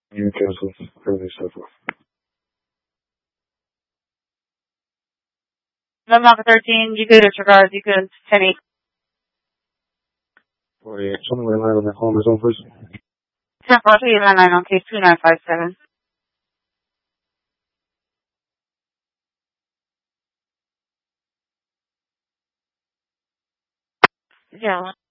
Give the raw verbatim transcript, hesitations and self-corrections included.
Newcastle, early Suffolk. Number thirteen, you could disregard, you could ten eight. forty-eight, somewhere line on the home zone, please. ten four three nine nine on case two nine five seven. Yeah.